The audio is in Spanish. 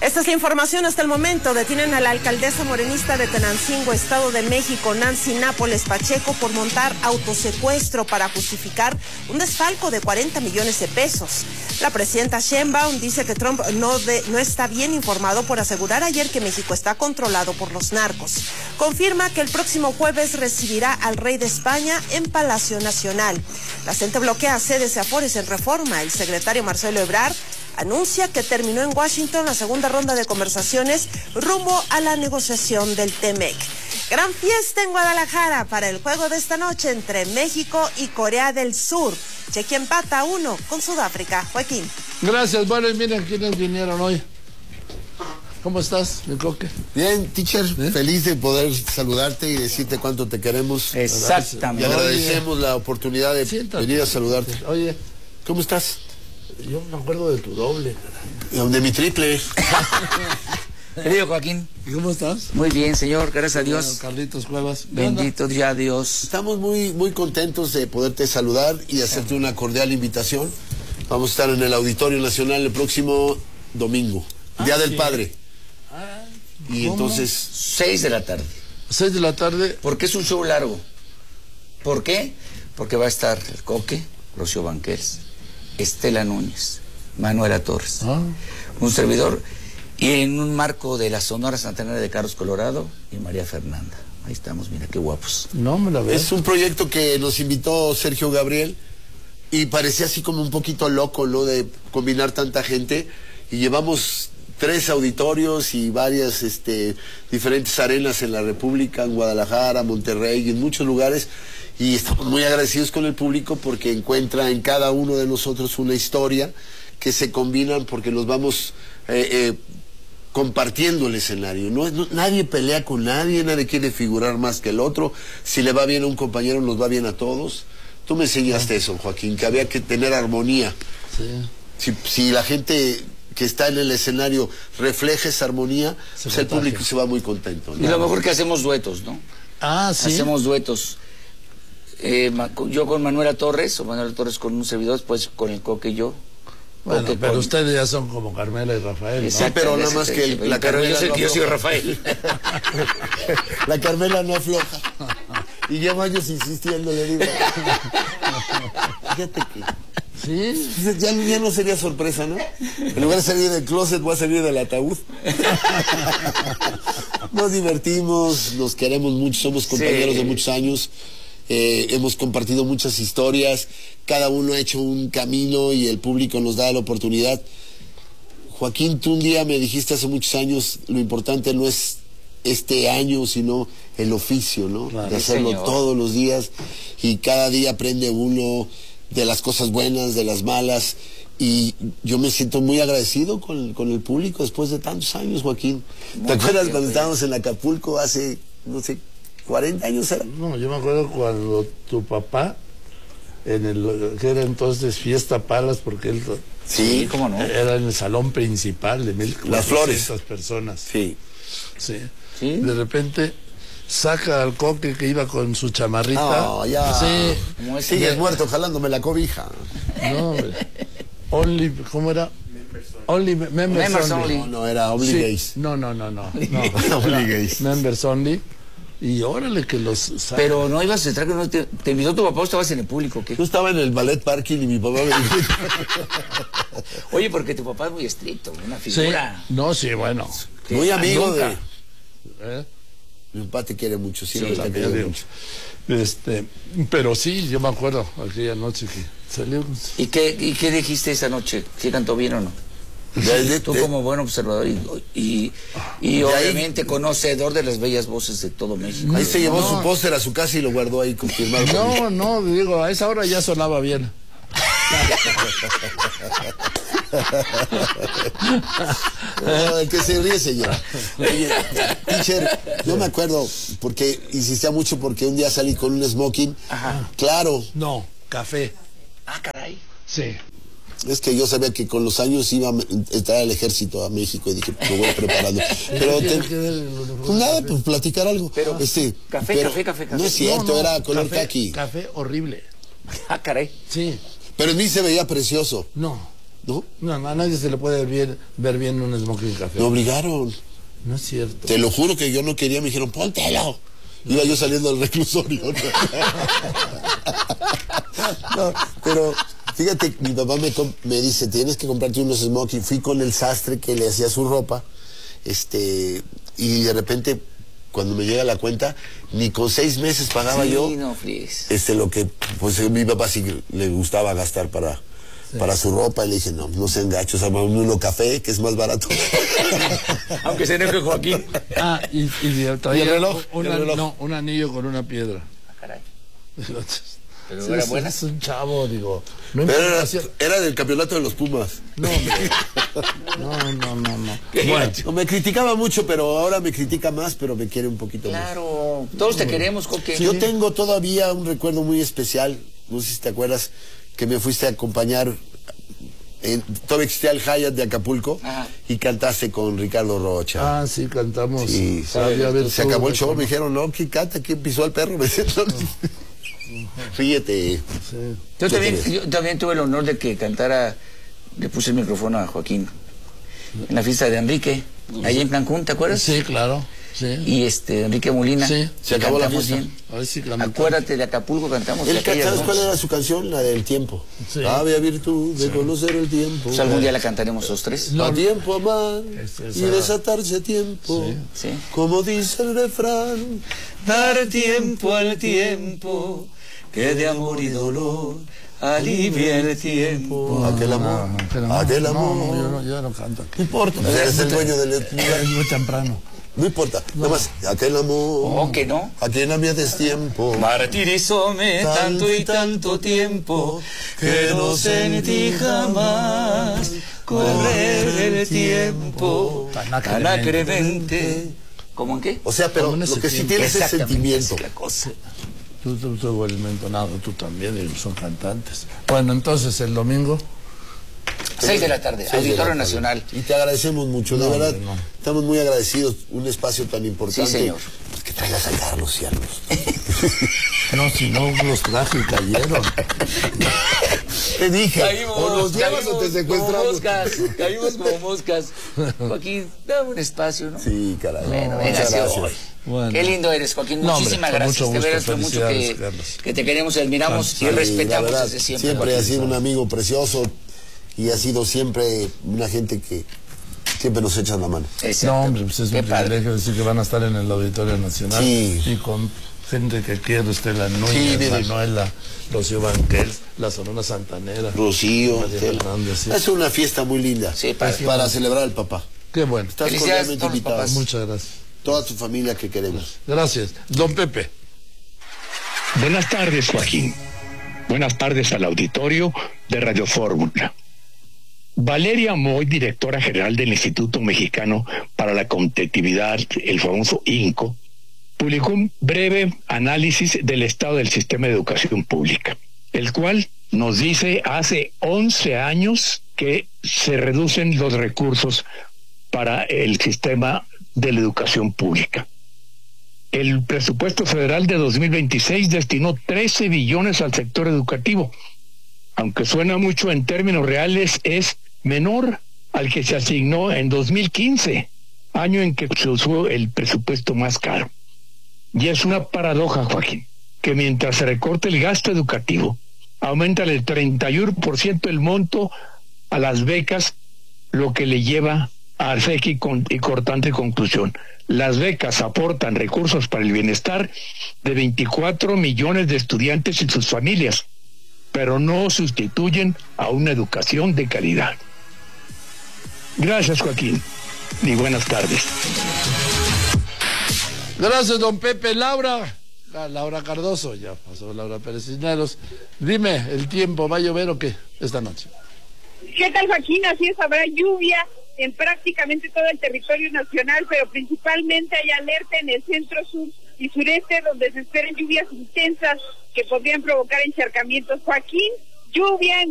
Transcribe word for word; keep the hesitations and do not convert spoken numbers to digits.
Esta es la información hasta el momento. Detienen a la alcaldesa morenista de Tenancingo, Estado de México, Nancy Nápoles Pacheco, por montar autosecuestro para justificar un desfalco de cuarenta millones de pesos. La presidenta Sheinbaum dice que Trump no, de, no está bien informado por asegurar ayer que México está controlado por los narcos. Confirma que el próximo jueves recibirá al rey de España en Palacio Nacional. La gente bloquea sedes y afores en Reforma. El secretario Marcelo Ebrard anuncia que terminó en Washington la segunda ronda de conversaciones rumbo a la negociación del T-MEC. Gran fiesta en Guadalajara para el juego de esta noche entre México y Corea del Sur. Chequia empata a uno con Sudáfrica. Joaquín. Gracias. Bueno, y miren quiénes vinieron hoy. ¿Cómo estás, mi Coque? Bien, teacher, ¿Eh? Feliz de poder saludarte y decirte cuánto te queremos. Exactamente. Y agradecemos la oportunidad de Siéntate. venir a saludarte. Oye, ¿cómo estás? Yo me acuerdo de tu doble. De mi triple. Querido Joaquín. ¿Cómo estás? Muy bien, señor, gracias a Dios. Bueno, Carlitos Cuevas. Bendito ya Dios. Estamos muy, muy contentos de poderte saludar y hacerte una cordial invitación. Vamos a estar en el Auditorio Nacional el próximo domingo, ah, Día sí. del Padre. Ah, y ¿cómo? entonces... Seis de la tarde. Seis de la tarde. Porque es un show largo. ¿Por qué? Porque va a estar el Coque, Rocío Banquels, Estela Núñez, Manuela Torres, ah. un servidor, y en un marco de la Sonora Santanera de Carlos Colorado y María Fernanda. Ahí estamos, mira qué guapos. No me la veo. Es un proyecto que nos invitó Sergio Gabriel y parecía así como un poquito loco, ¿no? De combinar tanta gente, y llevamos tres auditorios y varias este, diferentes arenas en la República, en Guadalajara, Monterrey y en muchos lugares. Y estamos muy agradecidos con el público porque encuentra en cada uno de nosotros una historia que se combinan porque nos vamos eh, eh, compartiendo el escenario. No, no, nadie pelea con nadie, nadie quiere figurar más que el otro. Si le va bien a un compañero, nos va bien a todos. Tú me enseñaste eso, Joaquín, que había que tener armonía. Sí. Si, si la gente que está en el escenario refleja esa armonía, se pues el público se va muy contento, ¿no? Y lo mejor que hacemos duetos, ¿no? Ah, sí. Hacemos duetos. Eh, yo con Manuela Torres, o Manuela Torres con un servidor, después con el Coque y yo. Bueno, Coque pero con... ustedes ya son como Carmela y Rafael, ¿no? Sí, pero nada más que el, la pero Carmela yo sé no que yo soy afloja. Rafael. La Carmela no afloja. Y llevo años insistiendo, le digo. Fíjate que... Sí. Ya, ya no sería sorpresa, ¿no? En lugar de salir del closet, voy a salir del ataúd. Nos divertimos, nos queremos mucho, somos compañeros sí. de muchos años. Eh, hemos compartido muchas historias, cada uno ha hecho un camino y el público nos da la oportunidad. Joaquín, tú un día me dijiste hace muchos años, lo importante no es este año, sino el oficio, ¿no? Claro, de hacerlo señor. todos los días, y cada día aprende uno de las cosas buenas, de las malas, y yo me siento muy agradecido con, con el público después de tantos años, Joaquín. Muy ¿Te acuerdas cuando estábamos en Acapulco hace, no sé, cuarenta años era? No, yo me acuerdo cuando tu papá, en el que era entonces Fiesta Palas, porque él sí, cómo no, era en el salón principal de mil Las Flores, personas. Sí. Sí. ¿Sí? De repente saca al Coque que iba con su chamarrita. No, ya. Sí. Sigues muerto jalándome la cobija. No, only, ¿cómo era? Only members, members only. only. No, no, era only sí. gays. No, no, no, no. no. Only gays. Members only. Y órale que los... saca. Pero no ibas a entrar, que no te, te invitó tu papá o estabas en el público, ¿qué? Yo estaba en el ballet parking y mi papá me dijo... Oye, porque tu papá es muy estricto, una figura. Sí. No, sí, bueno. Muy amigo nunca. de... ¿Eh? Mi papá te quiere mucho, siempre Sí, te quiere digo. mucho. Este, pero sí, yo me acuerdo aquella noche que salió. ¿Y qué, y qué dijiste esa noche? ¿Sí cantó bien o no? De, de, Tú de, como buen observador y, y, y obviamente ahí, conocedor de las bellas voces de todo México. Ahí se llevó no. su póster a su casa y lo guardó ahí confirmado. No, no, digo, a esa hora ya sonaba bien. Oh, el que se ríe, señor. Oye, teacher, yo me acuerdo porque insistía mucho porque un día salí con un smoking. Ajá. Claro. No, café. Ah, caray. Sí. Es que yo sabía que con los años iba a entrar al ejército a México y dije, me voy preparando. Pero te, pues nada, pues platicar algo. Pero, este, café, pero café, café, café. No es cierto, no, no, era color café, caqui. Café horrible. Ah, caray. Sí. Pero en mí se veía precioso. No. ¿No? No, a nadie se le puede ver bien, ver bien un smoking café. Me obligaron. No es cierto. Te lo juro que yo no quería, me dijeron, póntelo. Iba yo saliendo del reclusorio. No, pero fíjate, mi papá me, me dice, tienes que comprarte unos smoking. Fui con el sastre que le hacía su ropa, este, y de repente, cuando me llega la cuenta, ni con seis meses pagaba sí, yo no, este lo que, pues mi papá sí le gustaba gastar para, sí. para su ropa, y le dije, no, no sean gachos, armame uno café, que es más barato. Aunque se enoje Joaquín. Ah, y, y todavía ¿Y el reloj? Un, ¿El reloj? No, un anillo con una piedra. Ah, caray. Pero sí, era buena. Es un chavo, digo. No Pero era, era del campeonato de los Pumas. No, hombre. No, no, no, no. Bueno, me criticaba mucho, pero ahora me critica más, pero me quiere un poquito claro, más. Claro, todos te queremos, Coque. Sí. Yo tengo todavía un recuerdo muy especial, no sé si te acuerdas, que me fuiste a acompañar, en, todavía existía el Hyatt de Acapulco, ajá, y cantaste con Ricardo Rocha. Ah, sí, cantamos. Sí, sabía ver se acabó el show, me dijeron, no, ¿quién canta? ¿Quién pisó al perro? Me decían, no. Fíjate. Sí. Yo también, yo también tuve el honor de que cantara, le puse el micrófono a Joaquín en la fiesta de Enrique, allá en Cancún, ¿te acuerdas? Sí, claro. Sí. Y este, Enrique Molina. Sí. Se acabó la fiesta. Bien. Ver si Acuérdate de Acapulco, cantamos. ¿El aquella, ¿Sabes ¿no? cuál era su canción? La del tiempo. Sí. Había virtud de sí. conocer el tiempo. Pues algún día la cantaremos los tres. No. A tiempo amar y desatarse a tiempo. Sí. Sí. Como dice el refrán. Dar tiempo al tiempo, que de amor y dolor alivia el tiempo. Aquel amor. No, aquel amor. No, yo no, yo no canto. No importa. Pues eres el dueño del. Es muy temprano. No importa, no. Nada más, aquel amor, ¿o que no? a quien había destiempo, martirizóme tanto y tanto tiempo, que no sentí jamás correr el tiempo, tan acremente. ¿Cómo en qué? O sea, pero lo que sí tienes es sentimiento. La cosa. Tú, tú, tú, el mentonado, tú también, ellos son cantantes. Bueno, entonces el domingo... Seis de la tarde, Auditorio Nacional. Y te agradecemos mucho, de no, verdad. No. Estamos muy agradecidos, un espacio tan importante. Sí, señor. Pues que traigas a Carlos y a los... No, si no los traje y cayeron. Te dije, caímos, o los llevas o te secuestramos. Como moscas, caímos como moscas. Joaquín, dame un espacio, ¿no? Sí, caray. Bueno, no, venga, gracias. Bueno. Qué lindo eres, Joaquín. No, muchísimas hombre, gracias. Mucho de veras, fue mucho que, que te queremos y admiramos sí, y respetamos verdad, desde siempre. Siempre ha sido un amigo precioso y ha sido siempre una gente que siempre nos echa la mano. No, hombre, pues es Qué un privilegio decir que van a estar en el Auditorio Nacional. Sí. Y con gente que quiere, Estela Núñez, sí, Manuela, Rocío Banquels, la Sonora Santanera. Rocío. Fernández, sí. Es una fiesta muy linda. Sí, para, para celebrar al papá. Qué bueno. Estás cordialmente invitado. Muchas gracias. Toda tu familia que queremos. Gracias. Don Pepe. Buenas tardes, Joaquín. Buenas tardes al auditorio de Radio Fórmula. Valeria Moy, directora general del Instituto Mexicano para la Competitividad, el famoso INCO, publicó un breve análisis del estado del sistema de educación pública, el cual nos dice hace once años que se reducen los recursos para el sistema de la educación pública. El presupuesto federal de dos mil veintiséis destinó trece billones al sector educativo. Aunque suena mucho, en términos reales es menor al que se asignó en dos mil quince, año en que se usó el presupuesto más caro. Y es una paradoja, Joaquín, que mientras se recorta el gasto educativo, aumenta el treinta y uno por ciento el monto a las becas, lo que le lleva a seca y, con, y cortante conclusión. Las becas aportan recursos para el bienestar de veinticuatro millones de estudiantes y sus familias, pero no sustituyen a una educación de calidad. Gracias, Joaquín, y buenas tardes. Gracias, don Pepe. Laura, ah, Laura Cardoso, ya pasó Laura Pérez Cisneros. Dime, ¿el tiempo va a llover o qué esta noche? ¿Qué tal, Joaquín? Así es, habrá lluvia en prácticamente todo el territorio nacional, pero principalmente hay alerta en el centro, sur y sureste, donde se esperan lluvias intensas que podrían provocar encharcamientos. Joaquín, lluvia en